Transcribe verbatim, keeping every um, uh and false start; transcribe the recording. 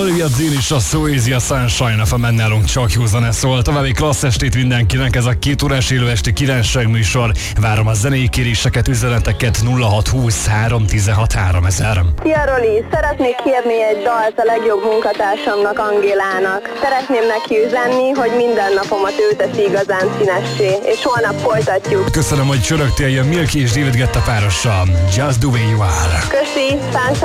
Olivia Dean is a So Easy a Sunshine, a nálunk csak jó zene szól. További klassz estét mindenkinek, ez a két órás élő esti kilencség műsor. Várom a zenei kéréseket, üzeneteket nulla hat húsz három tizenhat háromezer. Szia Roli, szeretnék kérni egy dalt a legjobb munkatársamnak, Angélának. Szeretném neki üzenni, hogy minden napomat ő teszi igazán színessé, és holnap folytatjuk. Köszönöm, hogy csörögtél, jön Milky és David Guetta párossal. Just the way you are. Köszi, Sunshine.